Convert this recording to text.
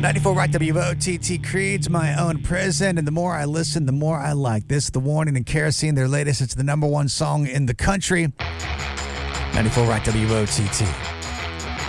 94 Rock WOTT Creed's My Own Prison. And the more I listen, the more I like this. The Warning and Kerosene, their latest. It's the number one song in the country. 94 Rock WOTT.